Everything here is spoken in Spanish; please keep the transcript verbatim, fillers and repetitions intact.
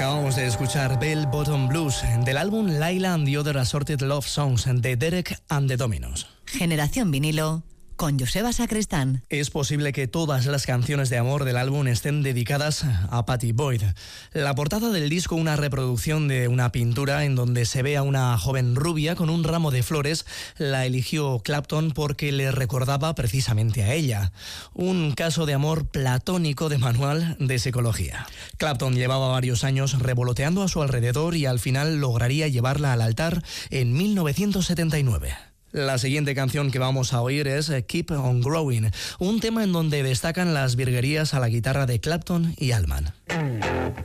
Acabamos de escuchar Bell Bottom Blues del álbum Laila and the Other Assorted Love Songs de Derek and the Dominos. Generación Vinilo con Joseba Sacristán. Es posible que todas las canciones de amor del álbum estén dedicadas a Pattie Boyd. La portada del disco, una reproducción de una pintura en donde se ve a una joven rubia con un ramo de flores, la eligió Clapton porque le recordaba precisamente a ella. Un caso de amor platónico de manual de psicología. Clapton llevaba varios años revoloteando a su alrededor y al final lograría llevarla al altar en mil novecientos setenta y nueve. La siguiente canción que vamos a oír es Keep on Growing, un tema en donde destacan las virguerías a la guitarra de Clapton y Allman.